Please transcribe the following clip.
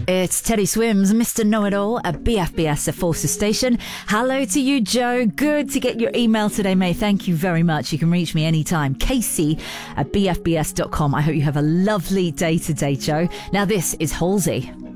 It's Teddy Swims, Mr. Know-It-All at BFBS at Forces Station. Hello to you, Joe. Good to get your email today, mate. Thank you very much. You can reach me anytime. Casey at bfbs.com. I hope you have a lovely day today, Joe. Now this is Halsey.